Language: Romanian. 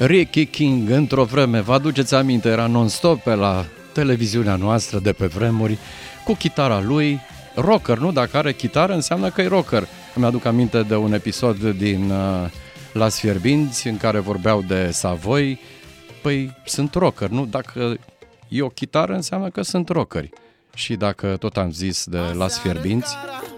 Ricky King, într-o vreme, vă aduceți aminte, era non-stop pe la televiziunea noastră de pe vremuri, cu chitara lui, rocker, nu? Dacă are chitară înseamnă că e rocker. Îmi aduc aminte de un episod din Las Fierbinți în care vorbeau de Savoy. Păi sunt rocker, nu? Dacă e o chitară înseamnă că sunt rockeri. Și dacă tot am zis de Las Fierbinți,